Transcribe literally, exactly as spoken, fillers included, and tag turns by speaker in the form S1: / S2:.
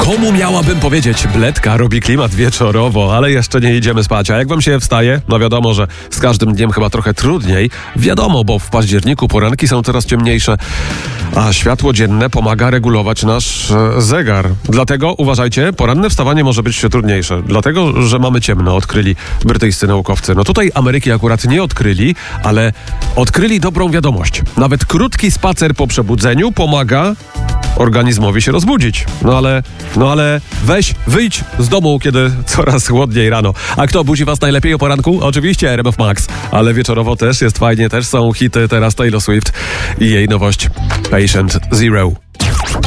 S1: Komu miałabym powiedzieć? Bledka robi klimat wieczorowo, ale jeszcze nie idziemy spać. A jak wam się wstaje? No wiadomo, że z każdym dniem chyba trochę trudniej. Wiadomo, bo w październiku poranki są coraz ciemniejsze, a światło dzienne pomaga regulować nasz e, zegar. Dlatego uważajcie, poranne wstawanie może być trudniejsze. Dlatego, że mamy ciemno, odkryli brytyjscy naukowcy. No tutaj Ameryki akurat nie odkryli, ale odkryli dobrą wiadomość. Nawet krótki spacer po przebudzeniu pomaga organizmowi się rozbudzić. No ale, no ale weź, wyjdź z domu, kiedy coraz chłodniej rano. A kto budzi was najlepiej o poranku? Oczywiście R M F Max, ale wieczorowo też jest fajnie, też są hity teraz Taylor Swift i jej nowość Patient Zero.